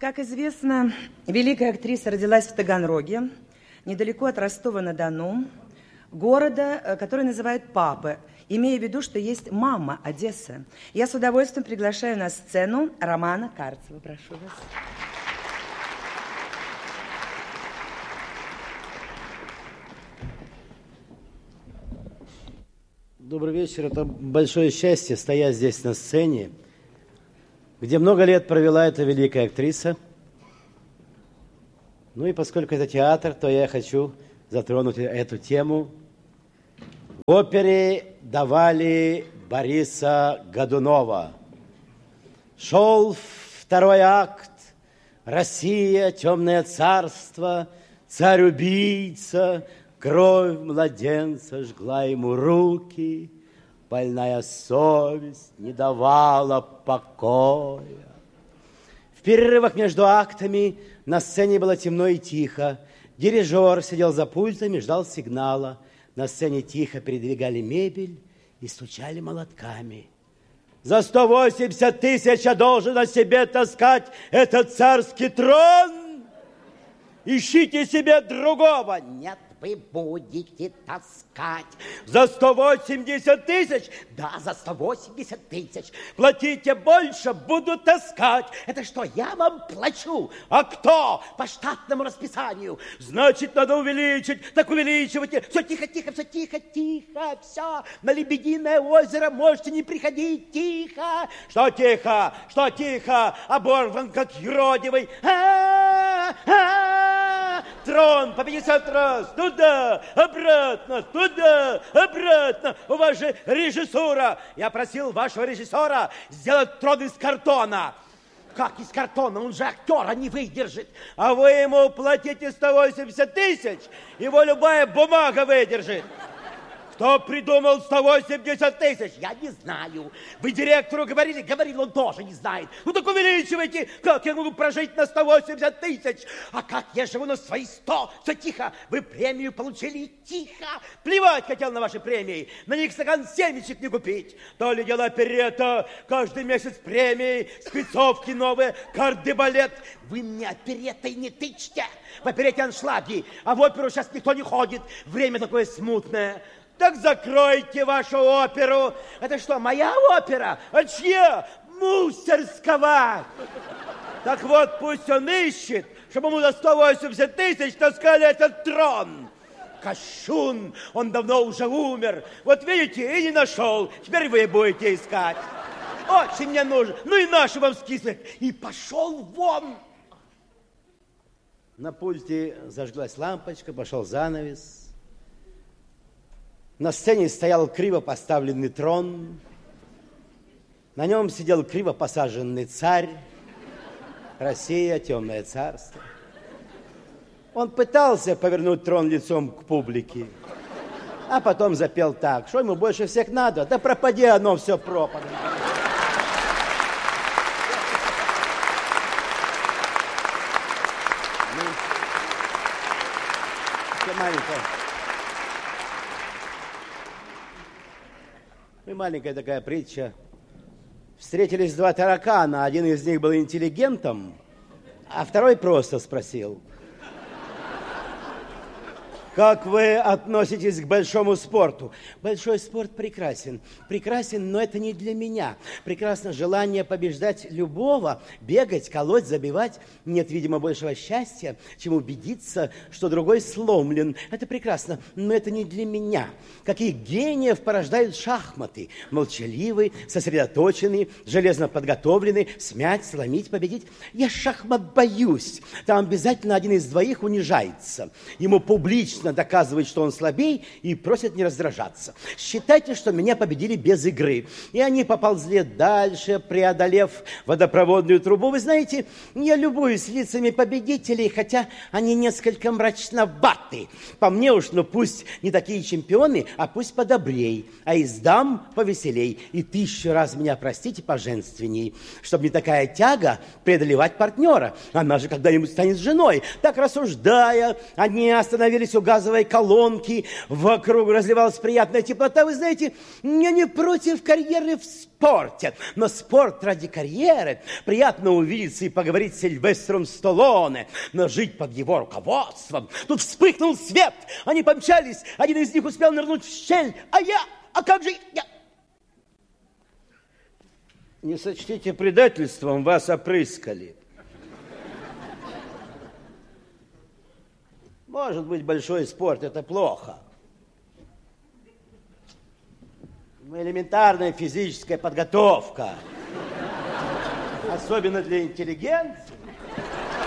Как известно, великая актриса родилась в Таганроге, недалеко от Ростова-на-Дону, города, который называют Папа, имея в виду, что есть мама Одесса. Я с удовольствием приглашаю на сцену Романа Карцева. Прошу вас. Добрый вечер. Это большое счастье стоять здесь на сцене, где много лет провела эта великая актриса. Ну и поскольку это театр, то я хочу затронуть эту тему. В опере давали Бориса Годунова. Шел второй акт. Россия, темное царство, царь-убийца, кровь младенца жгла ему руки. Больная совесть не давала покоя. В перерывах между актами на сцене было темно и тихо. Дирижер сидел за пультом и ждал сигнала. На сцене тихо передвигали мебель и стучали молотками. За 180 тысяч я должен на себе таскать этот царский трон. Ищите себе другого. Нет. Вы будете таскать. За 180 тысяч? Да, за 180 тысяч. Платите больше, буду таскать. Это что, я вам плачу? А кто? По штатному расписанию. Значит, надо увеличить. Так увеличивайте. Все тихо, тихо, все тихо, тихо. Все. На Лебединое озеро можете не приходить. Тихо. Что тихо? Что тихо? Оборван, как юродивый. Трон по 50 раз. Туда, обратно, туда, обратно. У вас же режиссура. Я просил вашего режиссера сделать трон из картона. Как из картона? Он же актера не выдержит. А вы ему платите 180 тысяч, его любая бумага выдержит. Кто придумал 180 тысяч? Я не знаю. Вы директору говорили? Говорил, он тоже не знает. Ну так увеличивайте. Как я могу прожить на 180 тысяч? А как я живу на свои 100? Все тихо. Вы премию получили? Тихо. Плевать хотел на ваши премии. На них стакан семечек не купить. То ли дело оперетта. Каждый месяц премии, спецовки новые, кардебалет. Вы мне опереттой не тычьте. В оперете аншлаги. А в оперу сейчас никто не ходит. Время такое смутное. Так закройте вашу оперу. Это что, моя опера? А чья? Мусорского. Так вот, пусть он ищет, чтобы ему за 180 тысяч таскали этот трон. Кощун, он давно уже умер. Вот видите, и не нашел. Теперь вы будете искать. Очень мне нужен. Ну и наши вам список. И пошел вон. На пульте зажглась лампочка, пошел занавес. На сцене стоял криво поставленный трон. На нем сидел криво посаженный царь. Россия, темное царство. Он пытался повернуть трон лицом к публике, а потом запел так: что ему больше всех надо? Да пропади оно все пропадом. Маленькая такая притча. Встретились два таракана. Один из них был интеллигентом, а второй просто спросил: как вы относитесь к большому спорту? Большой спорт прекрасен. Прекрасен, но это не для меня. Прекрасно желание побеждать любого, бегать, колоть, забивать. Нет, видимо, большего счастья, чем убедиться, что другой сломлен. Это прекрасно, но это не для меня. Каких гениев порождают шахматы? Молчаливый, сосредоточенный, железно подготовленный, смять, сломить, победить. Я шахмат боюсь. Там обязательно один из двоих унижается. Ему публично доказывает, что он слабей, и просит не раздражаться. Считайте, что меня победили без игры. И они поползли дальше, преодолев водопроводную трубу. Вы знаете, я любуюсь лицами победителей, хотя они несколько мрачноваты. По мне уж, ну пусть не такие чемпионы, а пусть подобрей, а из дам повеселей. И 1000 раз меня простите поженственней, чтобы не такая тяга преодолевать партнера. Она же когда-нибудь станет женой. Так рассуждая, они остановились у газовой колонки, вокруг разливалась приятная теплота. Вы знаете, я не против карьеры в спорте, но спорт ради карьеры. Приятно увидеться и поговорить с Сильвестром Сталлоне, но жить под его руководством. Тут вспыхнул свет, они помчались, один из них успел нырнуть в щель, а как же я... Не сочтите предательством, вас опрыскали. Может быть, большой спорт – это плохо. Но элементарная физическая подготовка, особенно для интеллигенции,